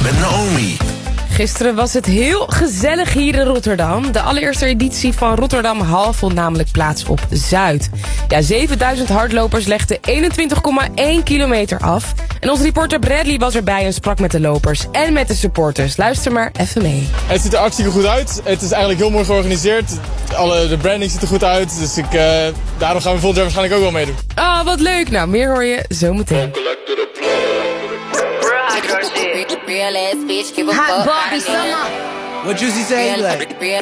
met Naomi. Gisteren was het heel gezellig hier in Rotterdam. De allereerste editie van Rotterdam Half vond namelijk plaats op Zuid. Ja, 7000 hardlopers legden 21,1 kilometer af. En onze reporter Bradley was erbij en sprak met de lopers en met de supporters. Luister maar even mee. Het ziet er hartstikke goed uit. Het is eigenlijk heel mooi georganiseerd. De branding ziet er goed uit. Dus daarom gaan we volgend jaar waarschijnlijk ook wel meedoen. Oh, wat leuk. Nou, meer hoor je zo meteen. Hot Barbie summer. What Juicy say? Like?